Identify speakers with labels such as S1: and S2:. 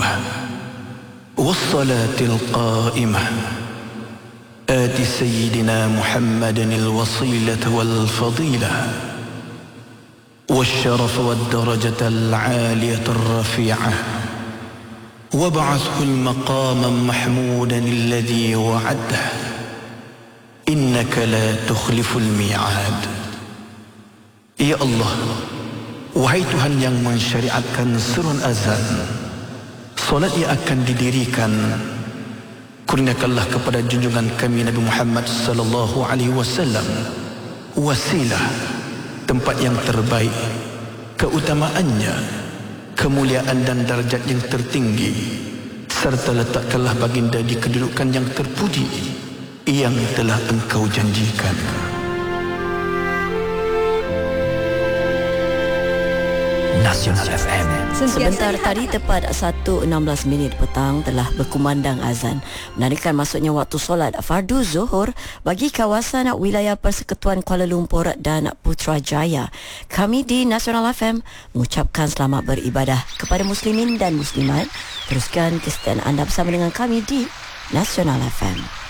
S1: والصلاة القائمة آت سيدنا محمد الوصيلة والفضيلة والشرف والدرجة العالية الرفيعة وابعثه المقام محمودا الذي وعده إنك لا تخلف الميعاد. Ya Allah, wahai Tuhan yang mensyariatkan seruan azan, solat yang akan didirikan, kurniakanlah kepada junjungan kami Nabi Muhammad sallallahu alaihi wasallam wasilah, tempat yang terbaik, keutamaannya, kemuliaan dan darjat yang tertinggi, serta letakkanlah baginda di kedudukan yang terpuji yang telah engkau janjikan.
S2: Nasional FM.
S3: Sebentar tadi tepat 1.16 petang telah berkumandang azan, menandakan masuknya waktu solat fardu zuhur bagi kawasan wilayah Persekutuan Kuala Lumpur dan Putrajaya. Kami di Nasional FM mengucapkan selamat beribadah kepada muslimin dan muslimat. Teruskan kesetiaan anda bersama dengan kami di Nasional FM.